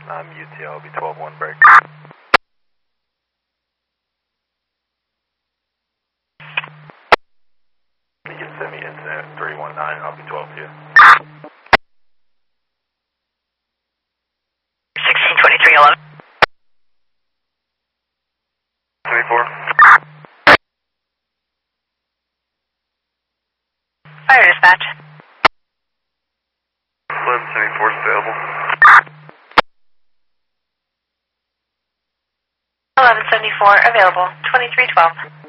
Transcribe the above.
I'm UTL, I'll be 12-1 break. You can send me incident 319, I'll be 12-2. 162311. 74. Fire dispatch. 1174 is available. 1174 available. 2312.